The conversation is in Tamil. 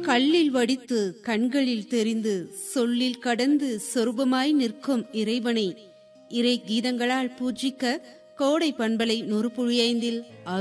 கல்லில் வடித்து கண்களில் தெரிந்து சொல்லில் கடந்து சொரூபமாய் நிற்கும் இறைவனை இறை கீதங்களால் பூஜிக்க கோடை பண்பலை 100.5